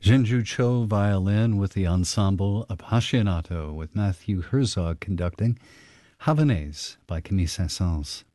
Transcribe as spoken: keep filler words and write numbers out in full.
Jinju Cho violin with the ensemble Appassionato with Matthew Herzog conducting Havanaise by Camille Saint-Saëns.